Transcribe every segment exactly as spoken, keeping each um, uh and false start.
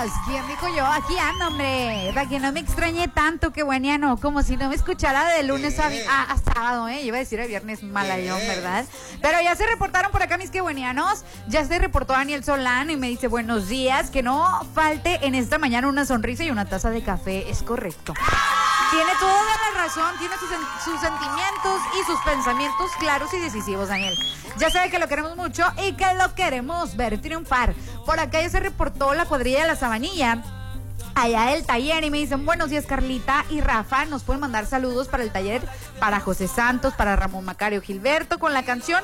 ¿Quién dijo yo? Aquí ando, hombre. Para que no me extrañe tanto, que bueniano. Como si no me escuchara de lunes a, a, a sábado, ¿eh? Iba a decir a viernes malayón, ¿verdad? Pero ya se reportaron por acá mis que buenianos. Ya se reportó Daniel Solán y me dice buenos días. Que no falte en esta mañana una sonrisa y una taza de café. Es correcto. Tiene toda la razón, tiene sus, sus sentimientos y sus pensamientos claros y decisivos, Daniel. Ya sabe que lo queremos mucho y que lo queremos ver triunfar. Por acá ya se reportó la cuadrilla de la Sabanilla, allá del taller, y me dicen, buenos días, Carlita y Rafa, nos pueden mandar saludos para el taller, para José Santos, para Ramón Macario Gilberto, con la canción,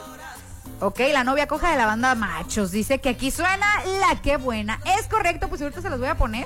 ok, la novia coja de la banda Machos. Dice que aquí suena la que buena. Es correcto, pues ahorita se los voy a poner.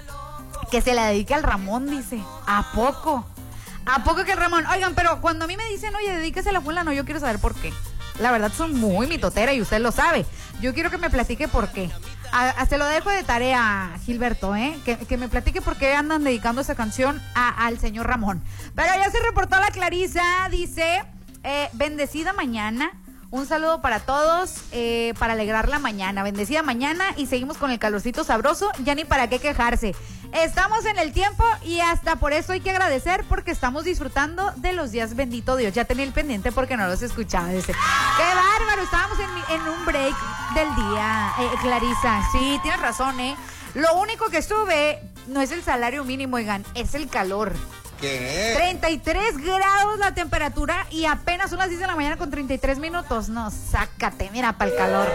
Que se la dedique al Ramón, dice. ¿A poco? ¿A poco que el Ramón? Oigan, pero cuando a mí me dicen, oye, dedíquese a fulano, yo quiero saber por qué. La verdad son muy mitotera y usted lo sabe. Yo quiero que me platique por qué. A, a, se lo dejo de tarea, Gilberto, ¿eh? Que, que me platique por qué andan dedicando esa canción a, al señor Ramón. Pero ya se reportó la Clarisa, dice, eh, bendecida mañana. Un saludo para todos, eh, para alegrar la mañana. Bendecida mañana y seguimos con el calorcito sabroso. Ya ni para qué quejarse. Estamos en el tiempo y hasta por eso hay que agradecer porque estamos disfrutando de los días, bendito Dios. Ya tenía el pendiente porque no los escuchaba. Dice, ¡qué bárbaro! Estábamos en, en un break del día, eh, Clarisa. Sí, tienes razón, ¿eh? Lo único que sube no es el salario mínimo, oigan, es el calor. ¿Qué? treinta y tres grados la temperatura y apenas son las diez de la mañana con treinta y tres minutos. No, sácate, mira, para el calor.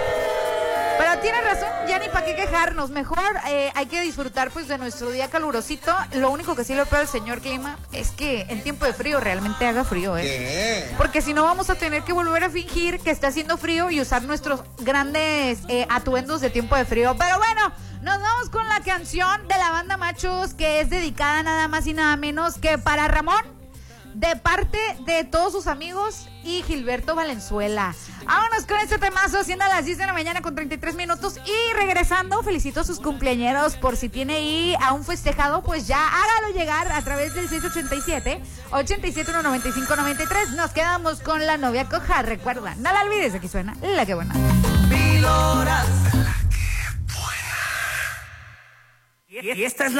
Pero tienes razón, ya ni para qué quejarnos. Mejor eh, hay que disfrutar pues de nuestro día calurosito. Lo único que sí le pido al señor clima es que en tiempo de frío realmente haga frío, ¿eh? ¿Qué? Porque si no vamos a tener que volver a fingir que está haciendo frío y usar nuestros grandes eh, atuendos de tiempo de frío. Pero bueno, nos vamos con la canción de la banda Machos, que es dedicada nada más y nada menos que para Ramón, de parte de todos sus amigos y Gilberto Valenzuela. Vámonos con este temazo, siendo a las diez de la mañana con treinta y tres minutos. Y regresando, felicito a sus cumpleañeros. Por si tiene ahí a un festejado, pues ya hágalo llegar a través del seis ochenta y siete, ochenta y siete, uno noventa y cinco, noventa y tres. Nos quedamos con la novia coja. Recuerda, no la olvides, aquí suena la que buena. Mil horas. Y esta es la